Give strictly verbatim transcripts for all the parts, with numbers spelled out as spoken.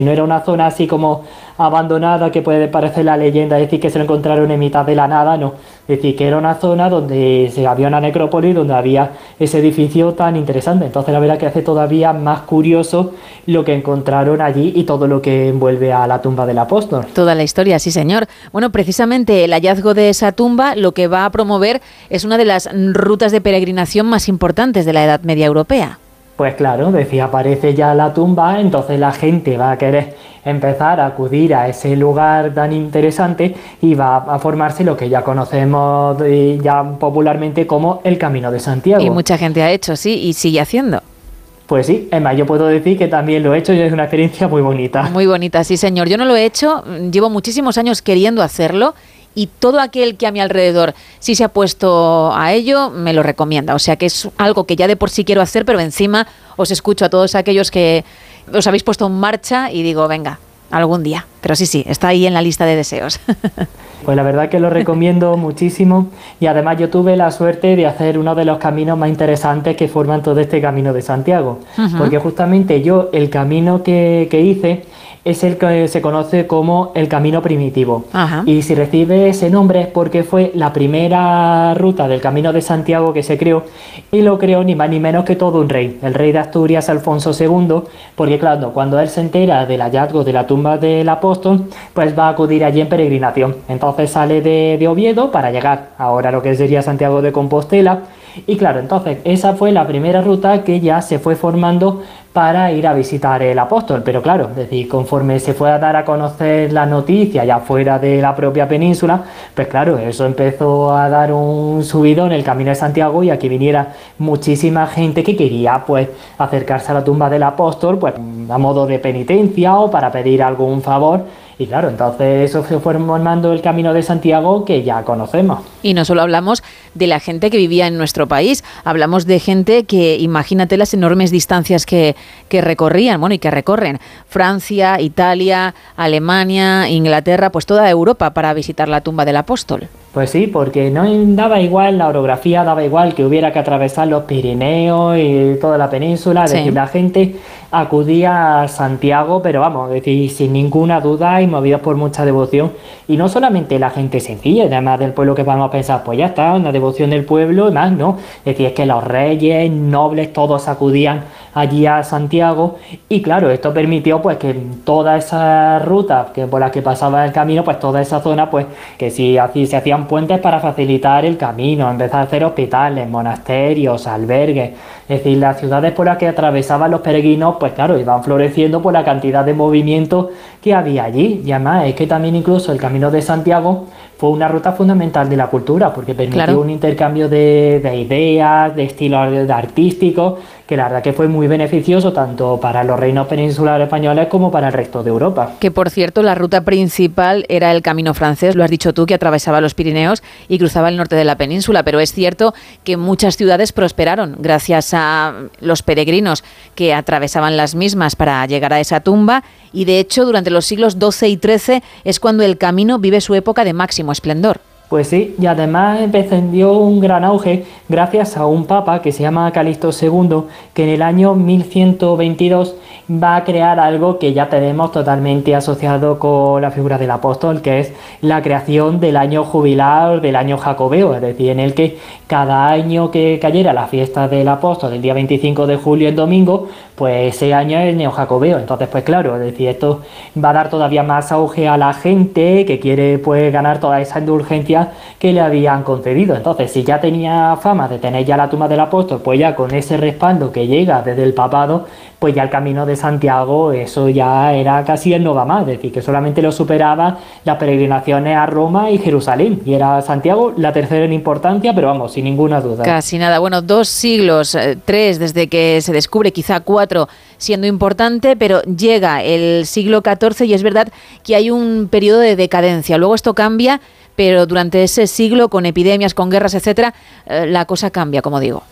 No era una zona así como abandonada que puede parecer la leyenda, es decir, que se lo encontraron en mitad de la nada, no. Es decir, que era una zona donde se había una necrópolis, donde había ese edificio tan interesante. Entonces la verdad que hace todavía más curioso lo que encontraron allí y todo lo que envuelve a la tumba del apóstol. Toda la historia, sí señor. Bueno, precisamente el hallazgo de esa tumba lo que va a promover es una de las rutas de peregrinación más importantes de la Edad Media europea. Pues claro, decía, aparece ya la tumba, entonces la gente va a querer empezar a acudir a ese lugar tan interesante y va a formarse lo que ya conocemos ya popularmente como el Camino de Santiago. Y mucha gente ha hecho, sí, y sigue haciendo. Pues sí, es más, yo puedo decir que también lo he hecho y es una experiencia muy bonita. Muy bonita, sí señor. Yo no lo he hecho, llevo muchísimos años queriendo hacerlo. Y todo aquel que a mi alrededor sí se ha puesto a ello, me lo recomienda. O sea que es algo que ya de por sí quiero hacer, pero encima os escucho a todos aquellos que os habéis puesto en marcha y digo, venga, algún día. Pero sí, sí, está ahí en la lista de deseos. Pues la verdad que lo recomiendo muchísimo y además yo tuve la suerte de hacer uno de los caminos más interesantes que forman todo este Camino de Santiago. Uh-huh. Porque justamente yo el camino que, que hice es el que se conoce como el camino primitivo. Ajá. Y si recibe ese nombre es porque fue la primera ruta del Camino de Santiago que se creó y lo creó ni más ni menos que todo un rey, el rey de Asturias, Alfonso segundo, porque claro, cuando él se entera del hallazgo de la tumba del apóstol, pues va a acudir allí en peregrinación. Entonces sale de, de Oviedo para llegar ahora a lo que sería Santiago de Compostela. Y claro, entonces esa fue la primera ruta que ya se fue formando para ir a visitar el apóstol, pero claro, es decir, conforme se fue a dar a conocer la noticia ya fuera de la propia península, pues claro, eso empezó a dar un subidón en el Camino de Santiago y aquí viniera muchísima gente que quería pues acercarse a la tumba del apóstol pues a modo de penitencia o para pedir algún favor. Y claro, entonces eso se fue formando el Camino de Santiago que ya conocemos. Y no solo hablamos de la gente que vivía en nuestro país, hablamos de gente que, imagínate las enormes distancias que, que recorrían, bueno, y que recorren Francia, Italia, Alemania, Inglaterra, pues toda Europa para visitar la tumba del apóstol. Pues sí, porque no daba igual, la orografía daba igual que hubiera que atravesar los Pirineos y toda la península, es sí. decir, la gente acudía a Santiago, pero vamos, es decir, sin ninguna duda y movidos por mucha devoción. Y no solamente la gente sencilla, además del pueblo que vamos a pensar, pues ya está, una devoción del pueblo y más, no. Es decir, es que los reyes, nobles, todos acudían allí a Santiago y claro, esto permitió pues que toda esa ruta que por la que pasaba el camino, pues toda esa zona, pues que si así se hacían puentes para facilitar el camino, empezar a hacer hospitales, monasterios, albergues, es decir, las ciudades por las que atravesaban los peregrinos, pues claro, iban floreciendo por la cantidad de movimiento que había allí. Y además es que también incluso el Camino de Santiago fue una ruta fundamental de la cultura, porque permitió claro. un intercambio de, de ideas, de estilos artísticos, que la verdad que fue muy beneficioso tanto para los reinos peninsulares españoles como para el resto de Europa. Que por cierto, la ruta principal era el camino francés, lo has dicho tú, que atravesaba los Pirineos y cruzaba el norte de la península, pero es cierto que muchas ciudades prosperaron gracias a los peregrinos que atravesaban las mismas para llegar a esa tumba y de hecho durante los siglos doce y trece es cuando el camino vive su época de máximo esplendor. Pues sí, y además emprendió un gran auge gracias a un papa que se llama Calixto segundo, que en el año mil ciento veintidós va a crear algo que ya tenemos totalmente asociado con la figura del apóstol, que es la creación del año jubilar, del año jacobeo, es decir, en el que cada año que cayera la fiesta del apóstol, el día veinticinco de julio, el domingo, pues ese año es el neojacobeo. Entonces, pues claro, es decir, esto va a dar todavía más auge a la gente que quiere pues ganar toda esa indulgencia que le habían concedido. Entonces, si ya tenía fama de tener ya la tumba del apóstol, pues ya con ese respaldo que llega desde el papado, pues ya el Camino de Santiago, eso ya era casi el no va más, es decir, que solamente lo superaba las peregrinaciones a Roma y Jerusalén, y era Santiago la tercera en importancia, pero vamos, sin ninguna duda. Casi nada, bueno, dos siglos, eh, tres desde que se descubre, quizá cuatro siendo importante, pero llega el siglo catorce y es verdad que hay un periodo de decadencia, luego esto cambia, pero durante ese siglo, con epidemias, con guerras, etcétera, eh, la cosa cambia, como digo.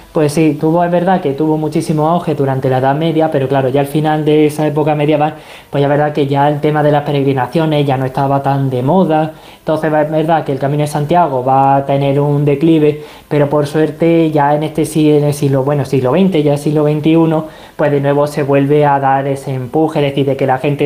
Pues sí, tuvo, es verdad que tuvo muchísimo auge durante la Edad Media, pero claro, ya al final de esa época medieval, pues ya es verdad que ya el tema de las peregrinaciones ya no estaba tan de moda, entonces es verdad que el Camino de Santiago va a tener un declive, pero por suerte ya en este siglo, en el siglo, bueno, siglo veinte, ya el siglo veintiuno, pues de nuevo se vuelve a dar ese empuje, es decir, de que la gente